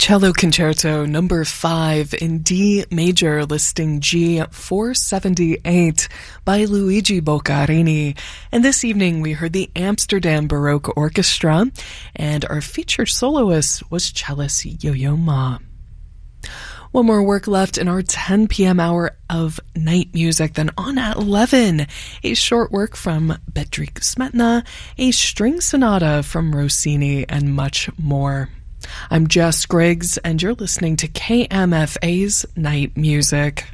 Cello Concerto number 5 in D major, listing G 478 by Luigi Boccarini. And this evening we heard the Amsterdam Baroque Orchestra, and our featured soloist was cellist Yo-Yo Ma. One more work left in our 10 p.m. hour of night music. Then on at 11, a short work from Bedřich Smetana, a string sonata from Rossini, and much more. I'm Jess Griggs, and you're listening to KMFA's Night Music.